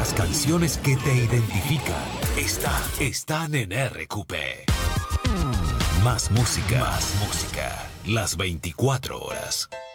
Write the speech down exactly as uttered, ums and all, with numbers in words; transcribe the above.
Las canciones que te identifican están, están en R Q P. Más música. Más música. Las veinticuatro horas.